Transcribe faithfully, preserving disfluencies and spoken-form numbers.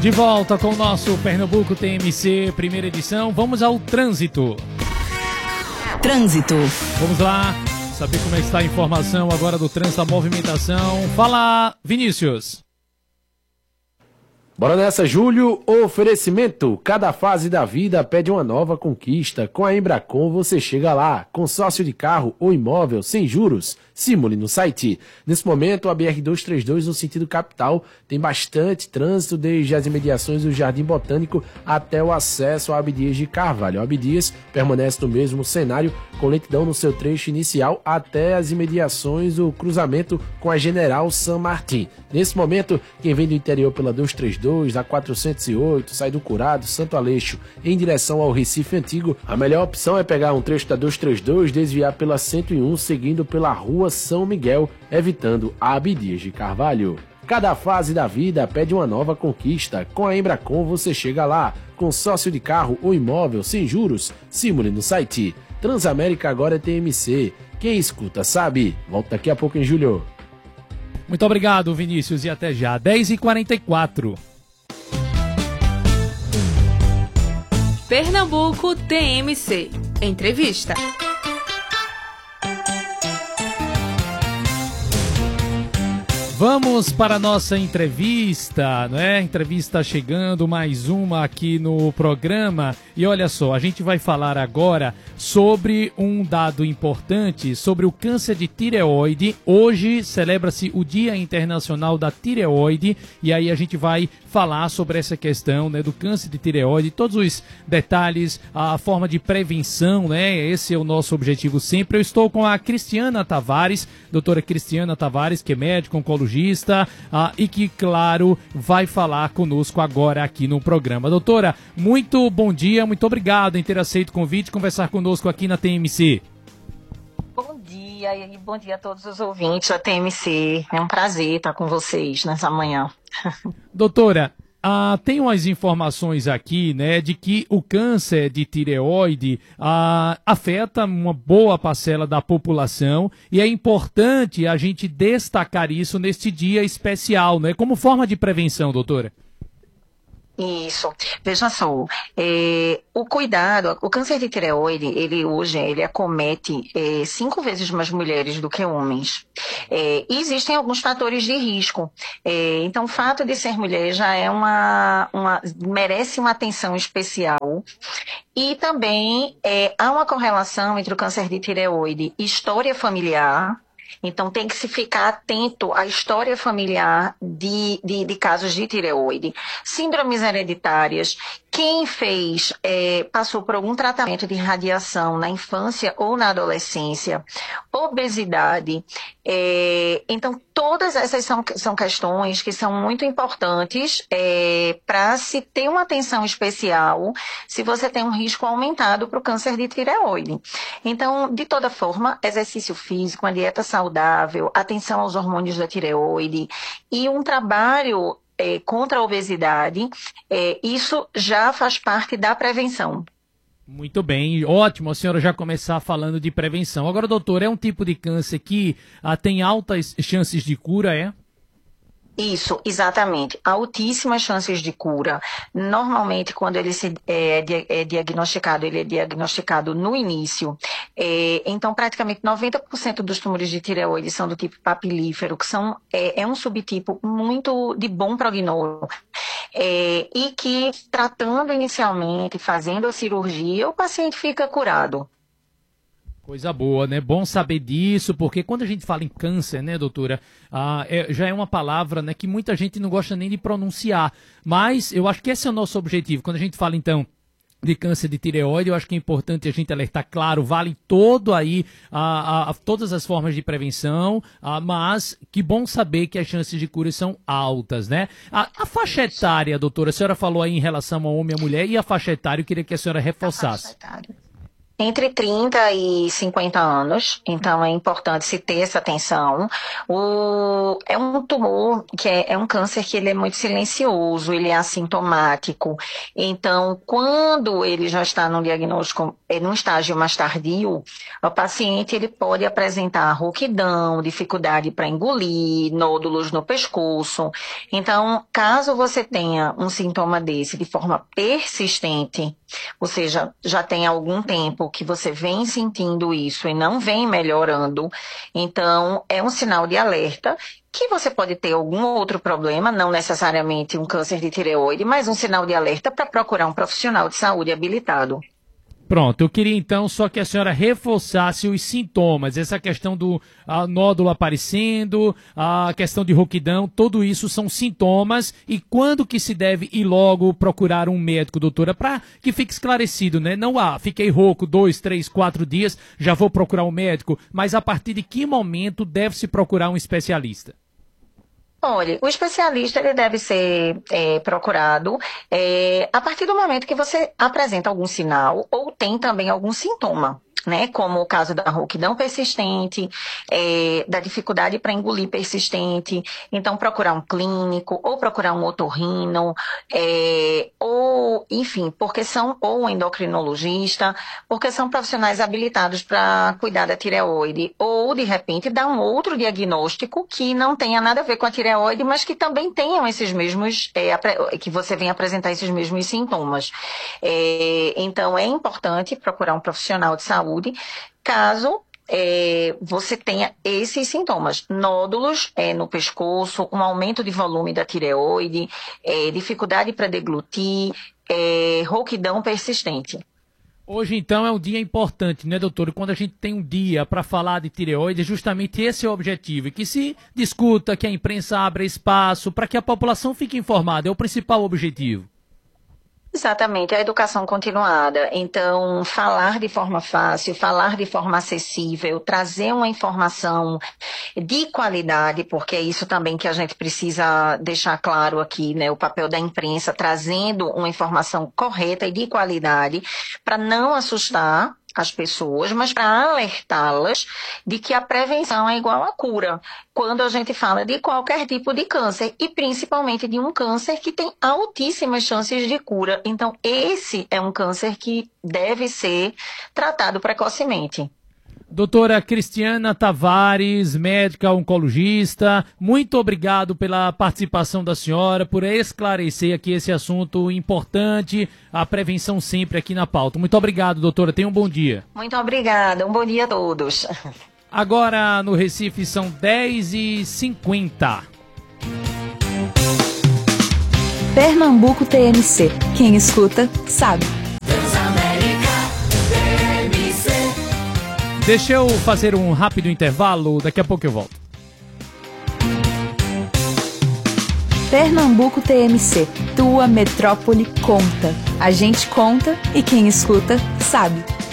De volta com o nosso Pernambuco T M C, primeira edição. Vamos ao trânsito. Trânsito. Vamos lá, saber como é que está a informação agora do trânsito, a movimentação. Fala, Vinícius. Bora nessa, Júlio. Oferecimento. Cada fase da vida pede uma nova conquista. Com a Embracon você chega lá. Consórcio de carro ou imóvel sem juros. Simule no site. Nesse momento, a B R duzentos e trinta e dois, no sentido capital, tem bastante trânsito desde as imediações do Jardim Botânico até o acesso ao Abdias de Carvalho. O Abdias permanece no mesmo cenário, com lentidão no seu trecho inicial até as imediações do cruzamento com a General San Martín. Nesse momento, quem vem do interior pela duzentos e trinta e dois, a quatrocentos e oito, sai do Curado, Santo Aleixo, em direção ao Recife Antigo, a melhor opção é pegar um trecho da duzentos e trinta e dois, desviar pela cento e um, seguindo pela Rua São Miguel, evitando a Abdias de Carvalho. Cada fase da vida pede uma nova conquista. Com a Embracon você chega lá. Consórcio de carro ou imóvel sem juros. Simule no site. Transamérica agora é T M C. Quem escuta sabe. Volta daqui a pouco, em Júlio. Muito obrigado, Vinícius, e até já. dez e quarenta e quatro. Pernambuco T M C. Entrevista. Vamos para a nossa entrevista, não é? Entrevista chegando, mais uma aqui no programa. E olha só, a gente vai falar agora sobre um dado importante, sobre o câncer de tireoide. Hoje celebra-se o Dia Internacional da Tireoide e aí a gente vai falar sobre essa questão, né, do câncer de tireoide, todos os detalhes, a forma de prevenção, né? Esse é o nosso objetivo sempre. Eu estou com a Cristiana Tavares, doutora Cristiana Tavares, que é médica oncologista, ah, e que, claro, vai falar conosco agora aqui no programa. Doutora, muito bom dia, muito obrigado em ter aceito o convite e conversar conosco aqui na T M C. Bom dia e bom dia a todos os ouvintes da T M C. É um prazer estar com vocês nessa manhã. Doutora, ah, tem umas informações aqui, né, de que o câncer de tireoide ah, afeta uma boa parcela da população e é importante a gente destacar isso neste dia especial, né, como forma de prevenção, doutora. Isso. Veja só, é, o cuidado, o câncer de tireoide, ele hoje, ele acomete é, cinco vezes mais mulheres do que homens. É, e existem alguns fatores de risco. É, então, o fato de ser mulher já é uma, uma merece uma atenção especial. E também é, há uma correlação entre o câncer de tireoide e história familiar. Então, tem que se ficar atento à história familiar de, de, de casos de tireoide. Síndromes hereditárias. Quem fez, é, passou por algum tratamento de radiação na infância ou na adolescência. Obesidade. É, então, todas essas são, são questões que são muito importantes é, para se ter uma atenção especial se você tem um risco aumentado para o câncer de tireoide. Então, de toda forma, exercício físico, uma dieta saudável, atenção aos hormônios da tireoide e um trabalho é, contra a obesidade, é, isso já faz parte da prevenção. Muito bem, ótimo a senhora já começar falando de prevenção. Agora, doutor, é um tipo de câncer que ah, tem altas chances de cura, é? Isso, exatamente. Altíssimas chances de cura. Normalmente, quando ele se, é, é diagnosticado, ele é diagnosticado no início. É, então, praticamente noventa por cento dos tumores de tireoide são do tipo papilífero, que são, é, é um subtipo muito de bom prognóstico. É, e que, tratando inicialmente, fazendo a cirurgia, o paciente fica curado. Coisa boa, né? Bom saber disso, porque quando a gente fala em câncer, né, doutora, ah, é, já é uma palavra, né, que muita gente não gosta nem de pronunciar, mas eu acho que esse é o nosso objetivo. Quando a gente fala, então, de câncer de tireoide, eu acho que é importante a gente alertar, claro, vale todo aí, a, a, todas as formas de prevenção, a, mas que bom saber que as chances de cura são altas, né? A, a faixa etária, doutora, a senhora falou aí em relação ao homem e à mulher, e a faixa etária, eu queria que a senhora reforçasse. A faixa etária. entre trinta e cinquenta anos, então é importante se ter essa atenção. O, é um tumor que é, é um câncer que ele é muito silencioso, ele é assintomático. Então, quando ele já está no diagnóstico, é num estágio mais tardio, o paciente ele pode apresentar rouquidão, dificuldade para engolir, nódulos no pescoço. Então, caso você tenha um sintoma desse de forma persistente, ou seja, já tem algum tempo que você vem sentindo isso e não vem melhorando, então é um sinal de alerta que você pode ter algum outro problema, não necessariamente um câncer de tireoide, mas um sinal de alerta para procurar um profissional de saúde habilitado. Pronto, eu queria então só que a senhora reforçasse os sintomas, essa questão do a, nódulo aparecendo, a questão de rouquidão, tudo isso são sintomas e quando que se deve ir logo procurar um médico, doutora, para que fique esclarecido, né? Não, ah, fiquei rouco dois, três, quatro dias, já vou procurar um médico, mas a partir de que momento deve-se procurar um especialista? Olha, o especialista ele deve ser é, procurado é, a partir do momento que você apresenta algum sinal ou tem também algum sintoma, né? Como o caso da rouquidão persistente, é, da dificuldade para engolir persistente. Então, procurar um clínico ou procurar um otorrino, é, ou, enfim, porque são, ou um endocrinologista, porque são profissionais habilitados para cuidar da tireoide, ou, de repente, dar um outro diagnóstico que não tenha nada a ver com a tireoide, mas que também tenham esses mesmos, é, que você venha apresentar esses mesmos sintomas. É, então, é importante procurar um profissional de saúde caso é, você tenha esses sintomas, nódulos é, no pescoço, um aumento de volume da tireoide, é, dificuldade para deglutir, é, rouquidão persistente. Hoje, então, é um dia importante, né, doutor? Quando a gente tem um dia para falar de tireoide, justamente esse é o objetivo. E que se discuta, que a imprensa abra espaço para que a população fique informada. É o principal objetivo. Exatamente, a educação continuada. Então, falar de forma fácil, falar de forma acessível, trazer uma informação de qualidade, porque é isso também que a gente precisa deixar claro aqui, né? O papel da imprensa, trazendo uma informação correta e de qualidade, para não assustar as pessoas, mas para alertá-las de que a prevenção é igual à cura, quando a gente fala de qualquer tipo de câncer, e principalmente de um câncer que tem altíssimas chances de cura. Então, esse é um câncer que deve ser tratado precocemente. Doutora Cristiana Tavares, médica oncologista, muito obrigado pela participação da senhora, por esclarecer aqui esse assunto importante, a prevenção sempre aqui na pauta. Muito obrigado, doutora. Tenha um bom dia. Muito obrigada. Um bom dia a todos. Agora, no Recife, são dez e cinquenta. Pernambuco T M C. Quem escuta, sabe. Deixa eu fazer um rápido intervalo, daqui a pouco eu volto. Pernambuco T M C, tua metrópole conta. A gente conta e quem escuta sabe.